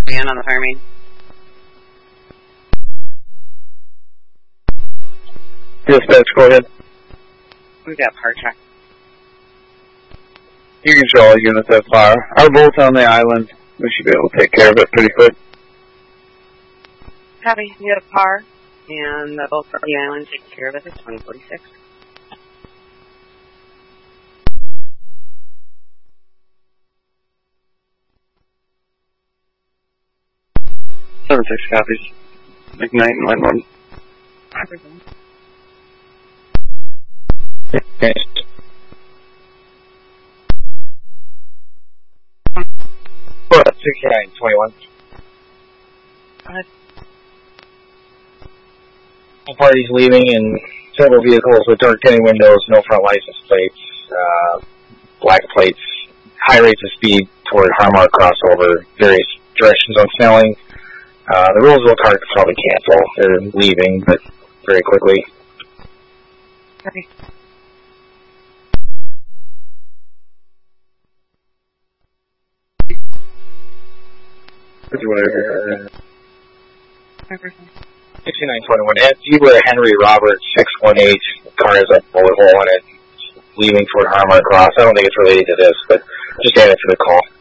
man on the fire main. Dispatch, go ahead. We've got power track. You can show all units at fire. Our boat's on the island. We should be able to take care of it pretty quick. Copy. We got a par, and the boat on the island takes care of it. It's 2046. Seven 6 copies. Ignite and line 1. Okay. What? 6921. All parties leaving in several vehicles with dark tinted windows, no front license plates, black plates, high rates of speed toward Harmar crossover, various directions on Snelling. The Roosevelt car could probably cancel. They're leaving, but very quickly. Okay. What do you want to hear? 6921. Ed, you were Henry Roberts, 618. The car has a bullet hole in it. Leaving toward Harmar Cross. I don't think it's related to this, but just add it to the call.